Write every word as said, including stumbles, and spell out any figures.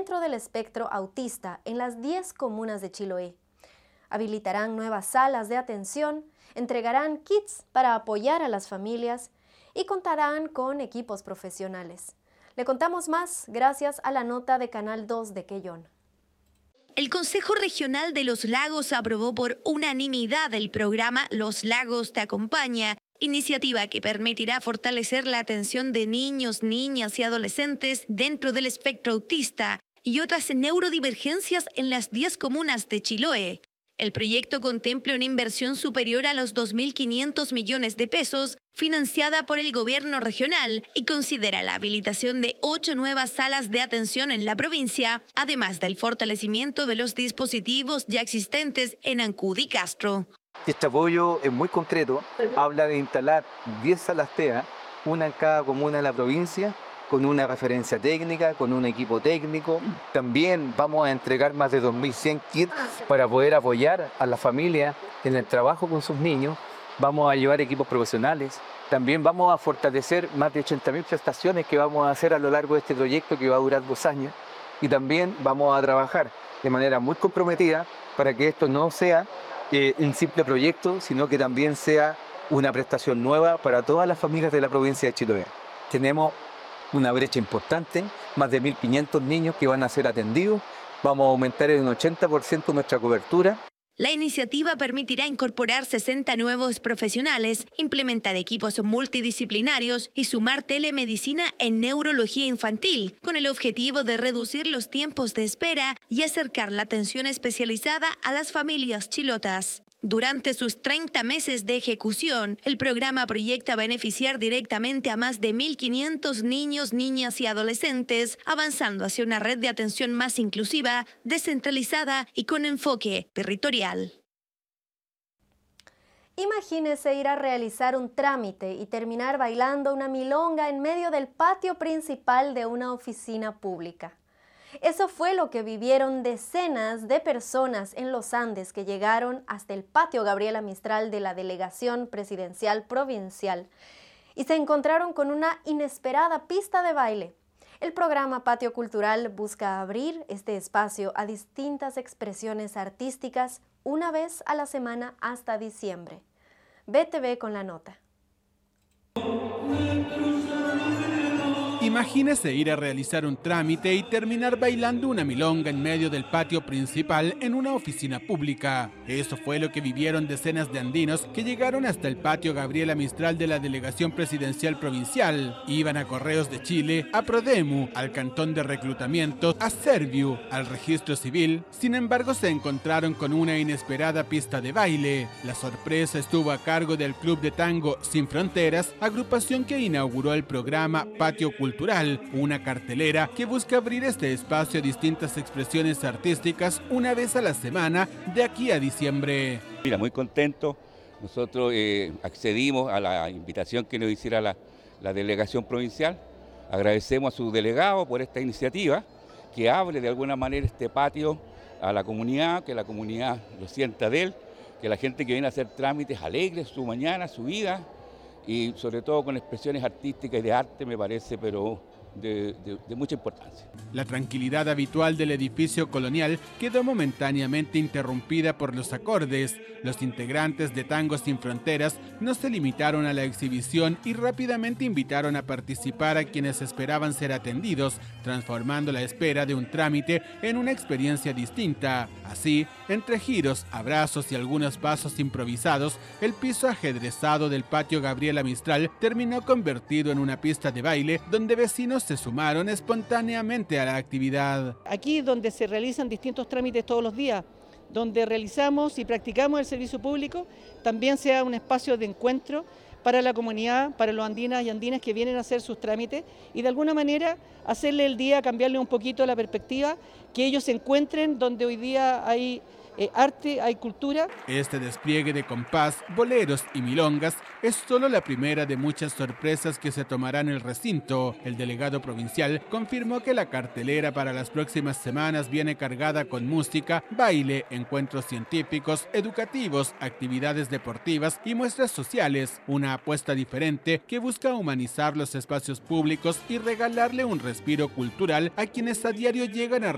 dentro del espectro autista en las diez comunas de Chiloé. Habilitarán nuevas salas de atención, entregarán kits para apoyar a las familias y contarán con equipos profesionales. Le contamos más gracias a la nota de Canal dos de Quellón. El Consejo Regional de los Lagos aprobó por unanimidad el programa Los Lagos Te Acompaña, iniciativa que permitirá fortalecer la atención de niños, niñas y adolescentes dentro del espectro autista y otras neurodivergencias en las diez comunas de Chiloé. El proyecto contempla una inversión superior a los dos mil quinientos millones de pesos, financiada por el gobierno regional, y considera la habilitación de ocho nuevas salas de atención en la provincia, además del fortalecimiento de los dispositivos ya existentes en Ancud y Castro. Este apoyo es muy concreto, habla de instalar diez salas T E A, una en cada comuna de la provincia, con una referencia técnica, con un equipo técnico. También vamos a entregar más de dos mil cien kits para poder apoyar a la familia en el trabajo con sus niños. Vamos a llevar equipos profesionales. También vamos a fortalecer más de ochenta mil prestaciones que vamos a hacer a lo largo de este proyecto que va a durar dos años. Y también vamos a trabajar de manera muy comprometida para que esto no sea eh, un simple proyecto, sino que también sea una prestación nueva para todas las familias de la provincia de Chiloé. Tenemos una brecha importante, más de mil quinientos niños que van a ser atendidos. Vamos a aumentar en un ochenta por ciento nuestra cobertura. La iniciativa permitirá incorporar sesenta nuevos profesionales, implementar equipos multidisciplinarios y sumar telemedicina en neurología infantil, con el objetivo de reducir los tiempos de espera y acercar la atención especializada a las familias chilotas. Durante sus treinta meses de ejecución, el programa proyecta beneficiar directamente a más de mil quinientos niños, niñas y adolescentes, avanzando hacia una red de atención más inclusiva, descentralizada y con enfoque territorial. Imagínese ir a realizar un trámite y terminar bailando una milonga en medio del patio principal de una oficina pública. Eso fue lo que vivieron decenas de personas en los Andes que llegaron hasta el patio Gabriela Mistral de la Delegación Presidencial Provincial y se encontraron con una inesperada pista de baile. El programa Patio Cultural busca abrir este espacio a distintas expresiones artísticas una vez a la semana hasta diciembre. B T V con la nota. Imagínese ir a realizar un trámite y terminar bailando una milonga en medio del patio principal en una oficina pública. Eso fue lo que vivieron decenas de andinos que llegaron hasta el patio Gabriela Mistral de la Delegación Presidencial Provincial. Iban a Correos de Chile, a Prodemu, al Cantón de Reclutamiento, a Serviu, al Registro Civil. Sin embargo, se encontraron con una inesperada pista de baile. La sorpresa estuvo a cargo del Club de Tango Sin Fronteras, agrupación que inauguró el programa Patio Cultural, una cartelera que busca abrir este espacio a distintas expresiones artísticas una vez a la semana de aquí a diciembre. Mira, muy contento. Nosotros eh, accedimos a la invitación que nos hiciera la, la delegación provincial. Agradecemos a su delegado por esta iniciativa, que abre de alguna manera este patio a la comunidad, que la comunidad lo sienta de él, que la gente que viene a hacer trámites alegre su mañana, su vida, y sobre todo con expresiones artísticas y de arte, me parece, pero de, de, de mucha importancia. La tranquilidad habitual del edificio colonial quedó momentáneamente interrumpida por los acordes. Los integrantes de Tango Sin Fronteras no se limitaron a la exhibición y rápidamente invitaron a participar a quienes esperaban ser atendidos, transformando la espera de un trámite en una experiencia distinta. Así, entre giros, abrazos y algunos pasos improvisados, el piso ajedrezado del patio Gabriela Mistral terminó convertido en una pista de baile donde vecinos se sumaron espontáneamente a la actividad. Aquí donde se realizan distintos trámites todos los días, donde realizamos y practicamos el servicio público, también sea un espacio de encuentro para la comunidad, para los andinas y andinas que vienen a hacer sus trámites y de alguna manera hacerle el día, cambiarle un poquito la perspectiva, que ellos se encuentren donde hoy día hay eh, arte, hay cultura. Este despliegue de compás, boleros y milongas es solo la primera de muchas sorpresas que se tomarán en el recinto. El delegado provincial confirmó que la cartelera para las próximas semanas viene cargada con música, baile, encuentros científicos, educativos, actividades deportivas y muestras sociales. Una apuesta diferente que busca humanizar los espacios públicos y regalarle un respiro cultural a quienes a diario llegan a